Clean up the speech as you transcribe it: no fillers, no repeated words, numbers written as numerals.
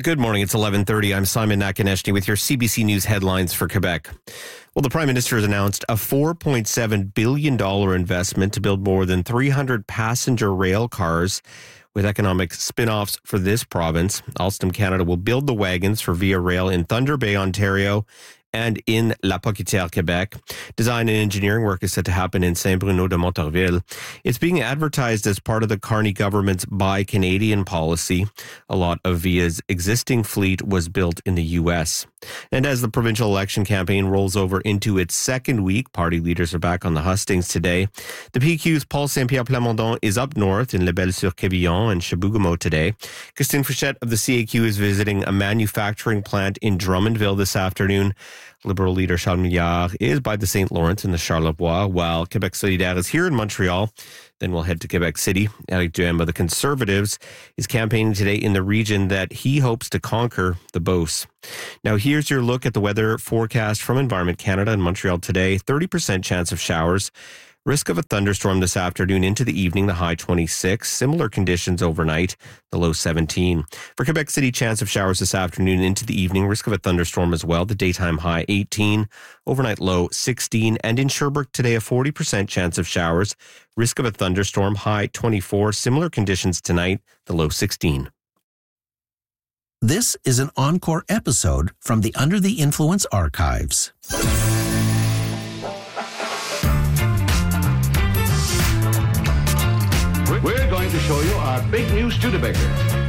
Good morning. It's 11:30. I'm Simon Nakaneshny with your CBC News headlines for Quebec. Well, the Prime Minister has announced a $4.7 billion investment to build more than 300 passenger rail cars with economic spin-offs for this province. Alstom Canada will build the wagons for Via Rail in Thunder Bay, Ontario, and in La Pocatière, Quebec. Design and engineering work is set to happen in Saint-Bruno de Montarville. It's being advertised as part of the Carney government's Buy Canadian policy. A lot of Via's existing fleet was built in the U.S. And as the provincial election campaign rolls over into its second week, party leaders are back on the hustings today. The PQ's Paul Saint-Pierre Plamondon is up north in Lebel-sur-Quévillon and Chibougamau today. Christine Frechette of the CAQ is visiting a manufacturing plant in Drummondville this afternoon. Liberal leader Charles Milliard is by the St. Lawrence in the Charlevoix, while Québec Solidaire is here in Montreal. Then we'll head to Quebec City. Éric Duhem of the Conservatives is campaigning today in the region that he hopes to conquer, the Beauce. Now here's your look at the weather forecast from Environment Canada in Montreal today. 30% chance of showers. Risk of a thunderstorm this afternoon into the evening, the high 26. Similar conditions overnight, the low 17. For Quebec City, chance of showers this afternoon into the evening. Risk of a thunderstorm as well. The daytime high 18. Overnight low 16. And in Sherbrooke today, a 40% chance of showers. Risk of a thunderstorm, high 24. Similar conditions tonight, the low 16. This is an encore episode from the Under the Influence archives. We're going to show you our big new Studebaker.